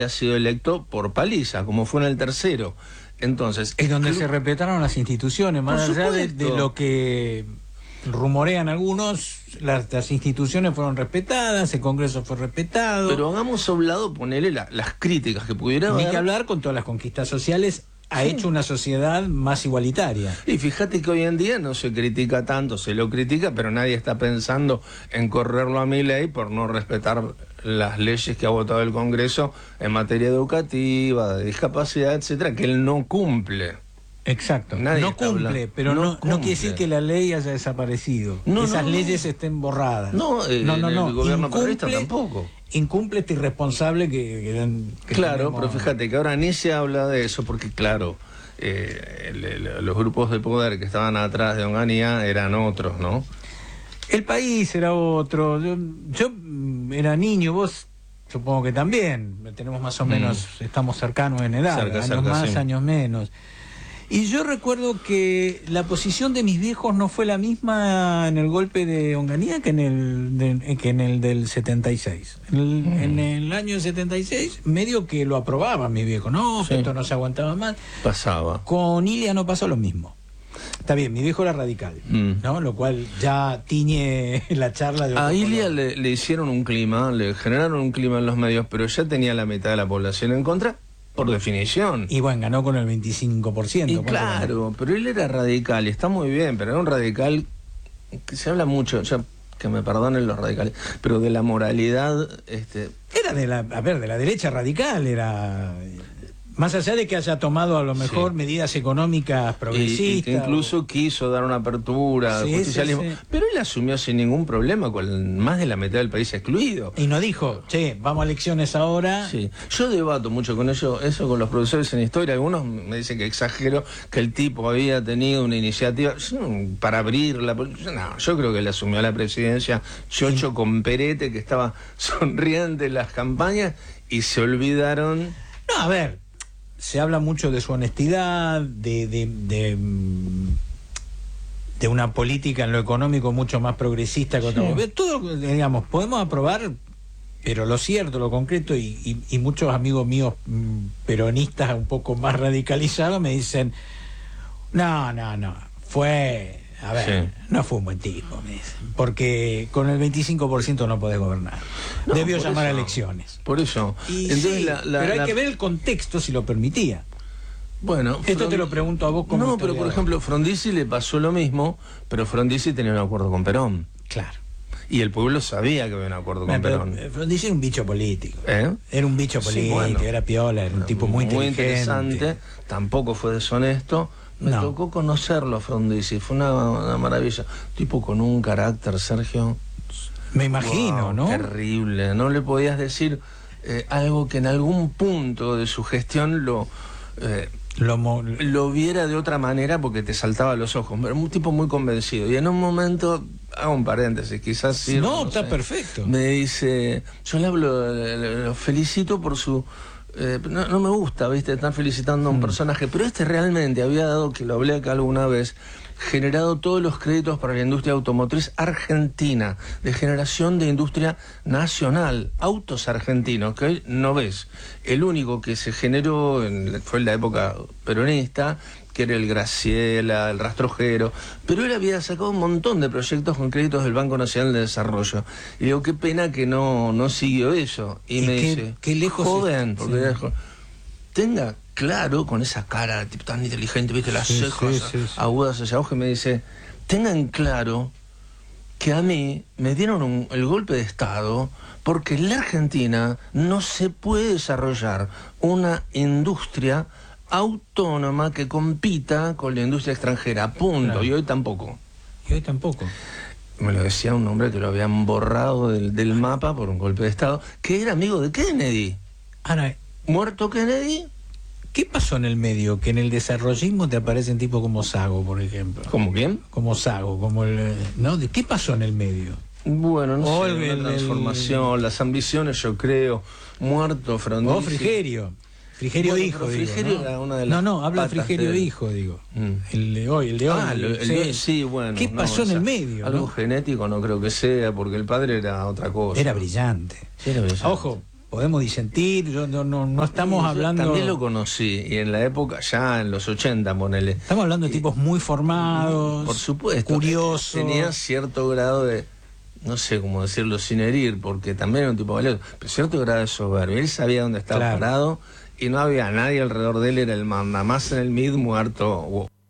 ha sido electo por paliza, como fue en el tercero. Entonces, es donde se respetaron las instituciones, más allá de lo que rumorean algunos, las instituciones fueron respetadas, el Congreso fue respetado. Pero hagamos a un lado, ponerle las críticas que pudiera haber. Hay que hablar con todas las conquistas sociales. Ha hecho una sociedad más igualitaria. Y fíjate que hoy en día no se critica tanto, se lo critica, pero nadie está pensando en correrlo a Milei por no respetar las leyes que ha votado el Congreso en materia educativa, de discapacidad, etcétera, que él no cumple. Exacto, no cumple, pero no quiere decir que la ley haya desaparecido. Esas leyes estén borradas. No, el gobierno peronista tampoco. Incumple este irresponsable que claro, tenemos. pero fíjate que ahora ni se habla de eso porque, claro, los grupos de poder que estaban atrás de Onganía eran otros, ¿no? El país era otro. Yo era niño, vos supongo que también. Tenemos más o menos, estamos cercanos en edad, años más, años menos. Y yo recuerdo que la posición de mis viejos no fue la misma en el golpe de Onganía que en el del 76. En el año 76, medio que lo aprobaban mis viejos. No, que esto no se aguantaba más. Pasaba. Con Ilia no pasó lo mismo. Está bien, mi viejo era radical, ¿no? Lo cual ya tiñe la charla de... A Ilia le hicieron un clima, le generaron un clima en los medios, pero ya tenía la mitad de la población en contra. Por definición. Y bueno, ganó con el 25%. Y claro, pero él era radical, y está muy bien, pero era un radical que se habla mucho, ya que me perdonen los radicales, pero de la moralidad... Era de la derecha radical, era... Más allá de que haya tomado a lo mejor medidas económicas progresistas. Y que incluso quiso dar una apertura, justicialismo. Pero él asumió sin ningún problema, con más de la mitad del país excluido. Y no dijo, vamos a elecciones ahora. Sí. Yo debato mucho con eso con los profesores en historia. Algunos me dicen que exagero, que el tipo había tenido una iniciativa para abrirla. No, yo creo que él asumió la presidencia chocho con perete, que estaba sonriente en las campañas, y se olvidaron... No, a ver... Se habla mucho de su honestidad, de una política en lo económico mucho más progresista que otra. Todo, digamos, podemos aprobar, pero lo cierto, lo concreto, y muchos amigos míos peronistas un poco más radicalizados me dicen, no, no fue un buen tipo, me dicen, porque con el 25% no podés gobernar. Debió llamar a elecciones. Por eso. Entonces, pero hay que ver el contexto si lo permitía. Bueno, esto te lo pregunto a vos como... No, pero por ejemplo, Frondizi le pasó lo mismo, pero Frondizi tenía un acuerdo con Perón. Claro. Y el pueblo sabía que había un acuerdo con Perón. Frondizi era un bicho político. Era un bicho político, era piola, era un tipo muy inteligente. Muy interesante, tampoco fue deshonesto. Me tocó conocerlo a Frondizi, fue una maravilla. Tipo con un carácter, Sergio. Me imagino, ¿no? Terrible. No le podías decir algo que en algún punto de su gestión lo viera de otra manera porque te saltaba a los ojos. Era un tipo muy convencido. Y en un momento, hago un paréntesis, quizás sí. No, está perfecto. Me dice, yo le hablo, lo felicito por su... no me gusta, ¿viste? Están felicitando a un personaje, pero realmente había dado, que lo hablé acá alguna vez, generado todos los créditos para la industria automotriz argentina, de generación de industria nacional, autos argentinos, que hoy no ves. El único que se generó fue en la época peronista, que era el Graciela, el Rastrojero, pero él había sacado un montón de proyectos con créditos del Banco Nacional de Desarrollo. Y digo, qué pena que no siguió eso. Y me dice, qué lejos joven, porque tenga claro, con esa cara tipo tan inteligente, viste, las cejas agudas hacia abajo, y me dice, tengan claro que a mí me dieron el golpe de Estado porque en la Argentina no se puede desarrollar una industria autónoma que compita con la industria extranjera, punto. Claro. Y hoy tampoco. Me lo decía un hombre que lo habían borrado del mapa por un golpe de Estado, que era amigo de Kennedy. Ahora, muerto Kennedy. ¿Qué pasó en el medio? Que en el desarrollismo te aparecen tipos como Sago, por ejemplo. ¿Como quién? Como Sago, como ¿no? ¿Qué pasó en el medio? Bueno, no sé, la transformación, las ambiciones, yo creo. Muerto Frondizi. O Frigerio. Frigerio hijo, digo, Frigerio, ¿no? Era una de las habla Frigerio hijo, digo. El de hoy. Sí, bueno. ¿Qué pasó en el medio? Algo genético no creo que sea, porque el padre era otra cosa. Era brillante. Sí, era brillante. Ojo, podemos disentir, no estamos hablando... También lo conocí, y en la época, ya en los 80, ponele. Estamos hablando de tipos muy formados, por supuesto, curiosos. Tenía cierto grado de, no sé cómo decirlo sin herir, porque también era un tipo valioso, pero cierto grado de soberbia. Él sabía dónde estaba parado, y no había nadie alrededor de él, era el mandamás en el MID muerto.